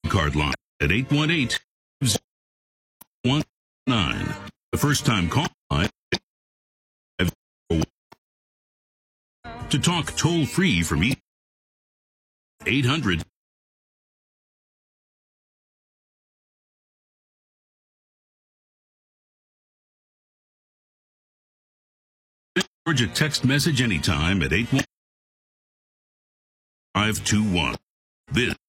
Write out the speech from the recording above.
card line at 818-019. The first time call line to talk toll free from 800. Georgia text message anytime at 81521. This